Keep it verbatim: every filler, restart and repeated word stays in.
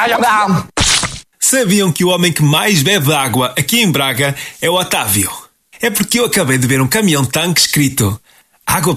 Sabiam que o homem que mais bebe água aqui em Braga é o Otávio? É porque eu acabei de ver um caminhão-tanque escrito água